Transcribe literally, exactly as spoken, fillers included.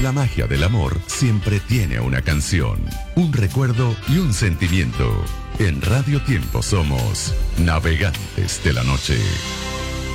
La magia del amor siempre tiene una canción, un recuerdo y un sentimiento. En Radio Tiempo somos Navegantes de la Noche.